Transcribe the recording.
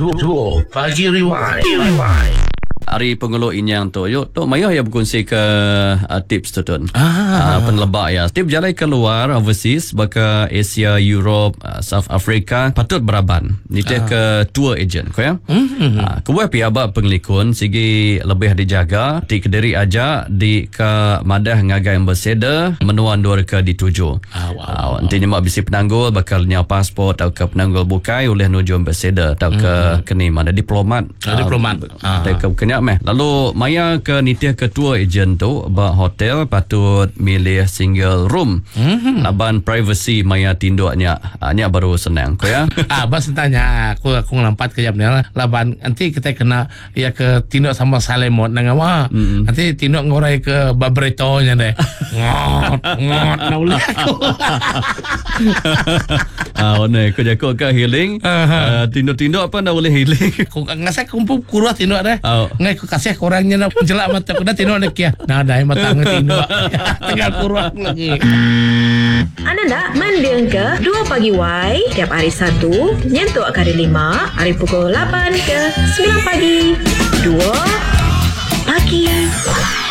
Duo Pagi Rewind. Hari penguluk inyang tu yuk tok mayah ya berkongsi ke tips tu tun. Penelebak ya tip jalan keluar overseas baka Asia, Europe, South Africa patut beraban nitih ke tour agent ko ya. Kuwe pi aba penglikun sigi lebih dijaga di Kediri aja di ke madah ngagai ambassador menuan dua ke dituju. Nanti nyemak bisi penanggul bakal nya pasport atau ke penanggul bukai oleh nuju ambassador atau ke keni mana diplomat. Atau ke kenya meh. Lalu maya ke nitih ke tour agent tu ba hotel patut milih single room. Laban privacy maya tinduknya nya baru senang ko ya. Bas tanya aku ngelampat ke jamnya laban nanti kita kena ya ke tinduk sama salemot nang wa. Nanti tinduk ngorai ke babretonya deh. Ngot naulih aku. One ko jako ke healing. Tinduk-tinduk apa nak boleh healing. Aku ngasih kumpul kurus tinduk deh. Ngai aku kasih orangnya nak jelak mata aku dah tinduk nak kia. Nah dah mata tinduk. Tinggal kurus lagi. Anda nak mendengar ke 2 Pagi Y tiap hari Sabtu nyentuh hari 5 hari pukul 8 ke 9 pagi 2 Pagi